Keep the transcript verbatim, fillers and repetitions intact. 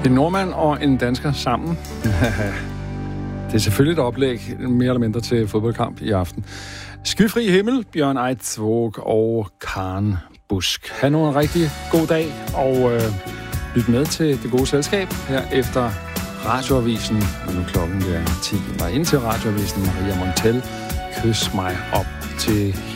En nordmand og en dansker sammen. Det er selvfølgelig et oplæg, mere eller mindre, til fodboldkamp i aften. Skyfri himmel, Bjørn Eidsvåg og Karen Busk. Ha' nu en rigtig god dag, og øh, lyt med til det gode selskab her efter radioavisen. Og nu klokken er ti, og indtil radioavisen, Maria Montel, kys mig op til